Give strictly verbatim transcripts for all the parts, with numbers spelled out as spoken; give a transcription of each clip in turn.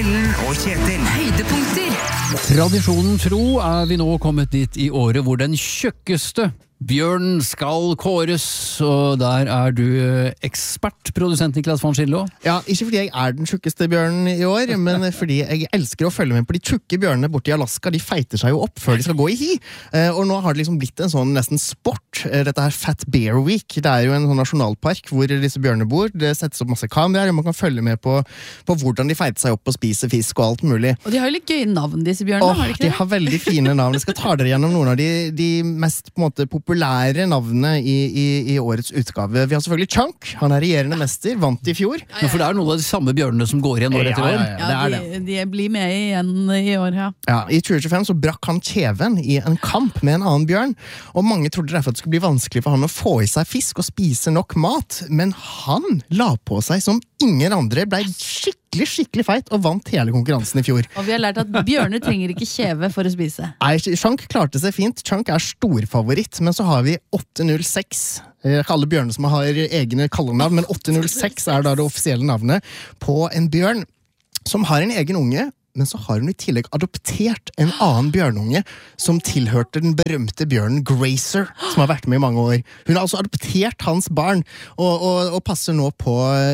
Morten og Kjetil. Høydepunkter. Tradisjonen tro er vi nå kommet dit i året hvor den tjukkeste bjørnen skal kåres, og der er du ekspert, produsent Niklas von Schillo. Ja, ikke fordi jeg er den tjukkeste bjørnen i år, men fordi jeg elsker å følge med på de tjukke bjørnene borte i Alaska. De feiter seg jo opp før de skal gå i hi. Og nå har det liksom blitt en sånn nesten sport, dette her Fat Bear Week. Det er jo en sånn nasjonalpark hvor disse bjørnene bor. Det settes opp masse kameraer, og man kan følge med på, på hvordan de feiter seg opp og spiser fisk og alt mulig. Og de har jo litt gøye navn, disse bjørnene, Åh, har de ikke det? De har veldig fine navn. Jeg skal ta dere gjennom noen av de, de mest på en måte populære navnene i, i, i årets utgave. Vi har selvfølgelig Chunk. Han er regjerende mester, vant i fjor. Ja, ja. For det er noen av de samme bjørnene som går igjen år etter år. Ja, ja, ja, det er det. Ja, de, de blir med igjen i år, ja. Ja, I tjue tjuefem så brakk han kjeven i en kamp med en annen bjørn, og mange trodde derfor at det skulle bli vanskelig for han å få i seg fisk og spise nok mat, men han la på seg som ingen andre, ble skikkelig, skikkelig feit og vant hele konkurransen i fjor. Og vi har lært at bjørner trenger ikke kjeve for å spise. Nei, Chunk klarte seg fint. Chunk er storfavoritt, men så har vi åtte null seks. Ikke alle bjørner som har egne kallenavn, men åtte null seks er da det offisielle navnet på en bjørn som har en egen unge, men så har hun i tillegg adoptert en annen bjørnunge som tilhørte den berømte bjørnen Grazer, som har vært med i mange år. Hun har altså adoptert hans barn, og, og, og passer nå på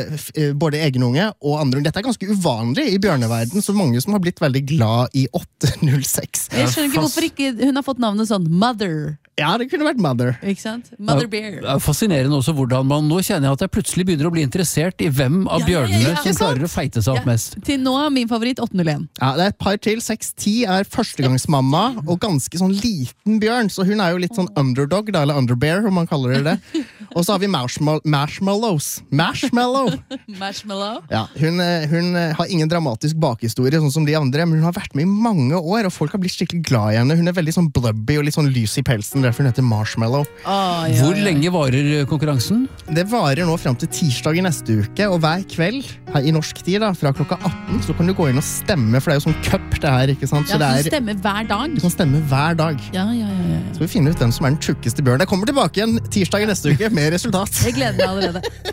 både egen unge og andre. Dette er ganske uvanlig i bjørneverden, så mange som har blitt veldig glad i åtte null seks. Jeg skjønner ikke hvorfor ikke hun har fått navnet sånn Mother. Ja, det kunne vært Mother. Ikke sant? Mother Bear. Det er fascinerende også hvordan man, nå kjenner jeg at jeg plutselig begynner å bli interessert i hvem av Ja, ja, bjørnene ja, ja. som klarer å feite seg opp Ja. mest. Til nå er min favoritt åtte null en. Ja, det er et par til. seks ti er førstegangsmamma, og ganske sånn liten bjørn, så hun er jo litt sånn underdog, da, eller underbear, om man kaller det det. Og så har vi marshmal marshmallows. Marshmallow! Marshmallow. Ja, hun, hun har ingen dramatisk bakhistorie, sånn som de andre, men hun har vært med i mange år, og folk har blitt skikkelig glad i henne. Hun er veldig sånn blubby og litt sånn lys i pelsen, derfor hun heter Marshmallow. Åh, ja, Hvor ja. lenge varer konkurransen? Det varer nå frem til tirsdag i neste uke, og hver kveld, her i norsk tid da, fra klokka atten, så kan du gå inn og stemme, for det er jo sånn cup det her, ikke sant? Ja, Så det hun er, stemmer hver dag. du kan stemme hver dag. Ja, ja, ja, ja. Så vi finner ut hvem som er den tjukkeste bjørn. Jeg kommer tilbake igjen tirsdag i neste uke med resultat. Jeg gleder meg allerede.